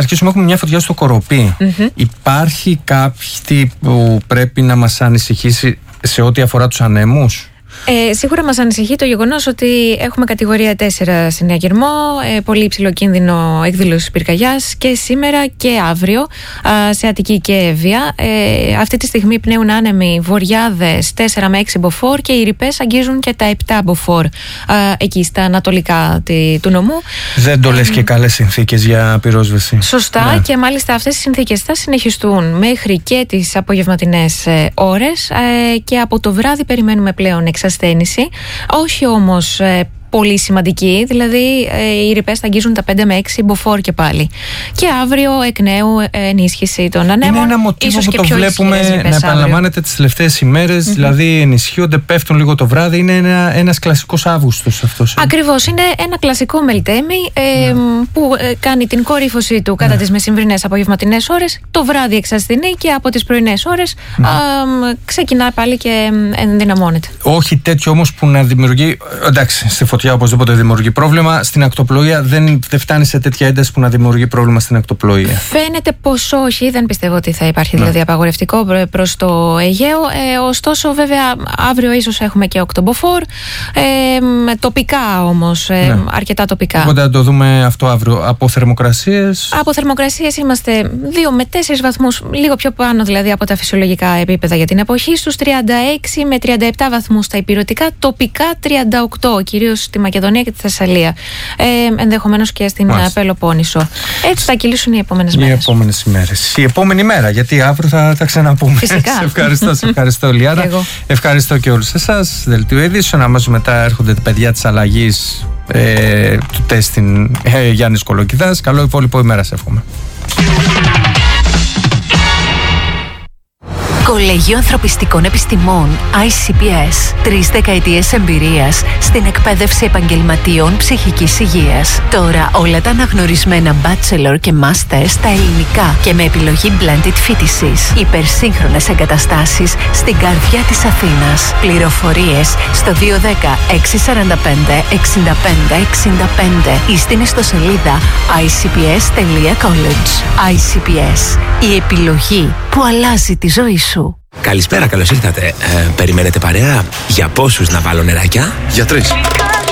αρχίσουμε. Έχουμε μια φωτιά στο Κοροπή. Υπάρχει κάτι που πρέπει να μας ανησυχήσει σε ό,τι αφορά τους ανέμους? Σίγουρα μας ανησυχεί το γεγονός ότι έχουμε κατηγορία 4 συναγερμό, πολύ υψηλό κίνδυνο εκδήλωσης πυρκαγιάς και σήμερα και αύριο σε Αττική και Εύβοια. Αυτή τη στιγμή πνέουν άνεμοι βορειάδες 4 με 6 μποφόρ και οι ρηπές αγγίζουν και τα 7 μποφόρ εκεί στα ανατολικά του νομού. Δεν το λες και καλές συνθήκες για πυρόσβεση. Σωστά, ναι. Και μάλιστα αυτές οι συνθήκες θα συνεχιστούν μέχρι και τις απογευματινές ώρες και από το βράδυ περιμένουμε πλέον εξασθένηση, όχι όμως πολύ σημαντική, δηλαδή οι ρηπές θα αγγίζουν τα 5 με 6 μποφόρ και πάλι. Και αύριο εκ νέου ενίσχυση των ανέμων. Είναι ένα μοτίβο που το βλέπουμε να επαναλαμβάνεται τις τελευταίες ημέρες, δηλαδή ενισχύονται, πέφτουν λίγο το βράδυ. Είναι ένας κλασικός Αύγουστος αυτός. Ακριβώς, είναι ένα κλασικό μελτέμι που κάνει την κορύφωσή του κατά τις μεσημβρινές απογευματινές ώρες, το βράδυ εξασθενεί και από τις πρωινές ώρες ξεκινά πάλι και ενδυναμώνεται. Όχι τέτοιο όμως που να δημιουργεί. Εντάξει, στη φωτιά οπωσδήποτε δημιουργεί πρόβλημα. Στην ακτοπλοεία δεν φτάνει σε τέτοια ένταση που να δημιουργεί πρόβλημα στην ακτοπλοεία. Φαίνεται πως όχι. Δεν πιστεύω ότι θα υπάρχει δηλαδή απαγορευτικό προς το Αιγαίο. Ωστόσο, βέβαια, αύριο ίσως έχουμε και 8 μποφόρ. Τοπικά όμως. Αρκετά τοπικά. Οπότε θα το δούμε αυτό αύριο. Από θερμοκρασίες. Από θερμοκρασίες είμαστε 2 με 4 βαθμούς, λίγο πιο πάνω δηλαδή από τα φυσιολογικά επίπεδα για την εποχή. Στους 36 με 37 βαθμούς τα ηπειρωτικά. Τοπικά 38, κυρίως στη Μακεδονία και τη Θεσσαλία. Ενδεχομένως και στην Πελοπόννησο. Έτσι θα κυλήσουν οι επόμενες μέρες. Η επόμενη μέρα, γιατί αύριο θα τα ξαναπούμε. Φυσικά. Σε ευχαριστώ, Λιάρα. Ευχαριστώ και όλους εσάς. Δελτίο Ειδήσεων. Αμέσως μετά έρχονται τα παιδιά της αλλαγής του τεστ στην Γιάννης Κολοκυθάς. Καλό υπόλοιπο ημέρα σε εύχομαι. Κολέγιο Ανθρωπιστικών Επιστημών ICPS. 3 δεκαετίες εμπειρίας στην εκπαίδευση επαγγελματίων ψυχικής υγείας. Τώρα όλα τα αναγνωρισμένα bachelor και master στα ελληνικά και με επιλογή blended φοιτησής. Υπερσύγχρονες εγκαταστάσεις στην καρδιά της Αθήνας. Πληροφορίες στο 210 645 65 65 ή στην ιστοσελίδα icps.college. ICPS. Η επιλογή που αλλάζει τη ζωή σου. Καλησπέρα, καλώς ήρθατε. Περιμένετε παρέα? Για πόσους να βάλω νεράκια? Για 3.